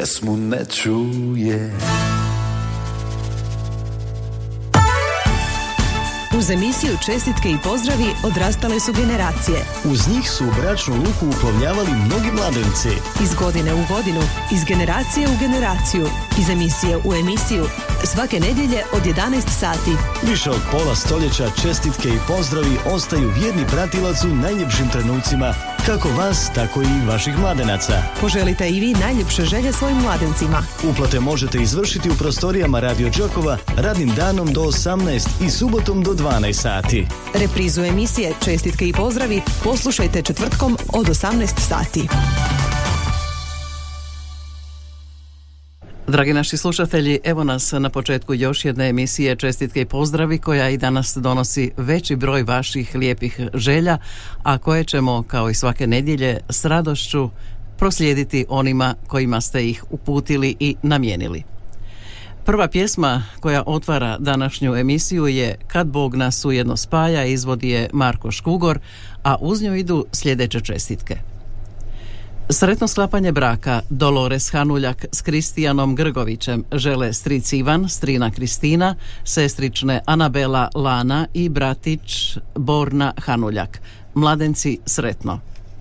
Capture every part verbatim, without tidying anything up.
pjesmu ne čuje. Uz emisiju Čestitke i pozdravi odrastale su generacije. Uz njih su u bračnu luku uplovljavali mnogi mladenci. Iz godine u godinu, iz generacije u generaciju, iz emisije u emisiju, svake nedjelje od jedanaest sati. Više od pola stoljeća čestitke i pozdravi ostaju vjerni pratilac u najljepšim trenucima, kako vas, tako i vaših mladenaca. Poželite i vi najljepše želje svojim mladencima. Uplate možete izvršiti u prostorijama Radio Đokova radnim danom do osamnaest i subotom do dvanaest sati. Reprizu emisije Čestitke i pozdravi poslušajte četvrtkom od osamnaest sati. Dragi naši slušatelji, evo nas na početku još jedne emisije Čestitke i pozdravi koja i danas donosi veći broj vaših lijepih želja, a koje ćemo kao i svake nedjelje s radošću proslijediti onima kojima ste ih uputili i namijenili. Prva pjesma koja otvara današnju emisiju je Kad Bog nas ujedno spaja, izvodi je Marko Škugor, a uz nju idu sljedeće čestitke. Sretno sklapanje braka Dolores Hanuljak s Kristijanom Grgovićem žele stric Ivan, strina Kristina, sestrične Anabela Lana i bratić Borna Hanuljak. Mladenci sretno.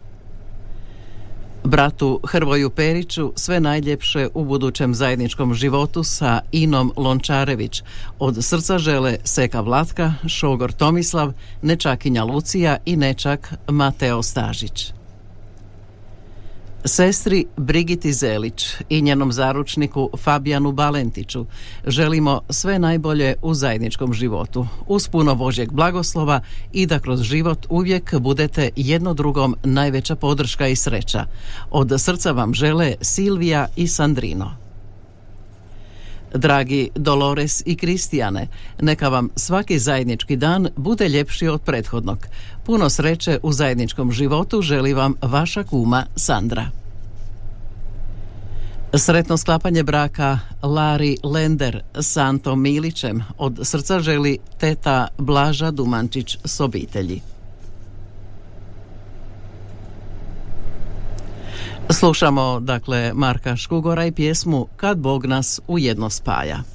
Bratu Hrvoju Periću sve najljepše u budućem zajedničkom životu sa Inom Lončarević. Od srca žele Seka Vlatka, šogor Tomislav, nečakinja Lucija i nečak Mateo Stažić. Sestri Brigiti Zelić i njenom zaručniku Fabijanu Balentiću želimo sve najbolje u zajedničkom životu, uz puno Božjeg blagoslova i da kroz život uvijek budete jedno drugom najveća podrška i sreća. Od srca vam žele Silvija i Sandrino. Dragi Dolores i Kristijane, neka vam svaki zajednički dan bude ljepši od prethodnog. Puno sreće u zajedničkom životu želi vam vaša kuma Sandra. Sretno sklapanje braka Lari Lender s Antom Milićem od srca želi teta Blaža Dumančić s obitelji. Slušamo dakle Marka Škugora i pjesmu Kad Bog nas ujedno spaja.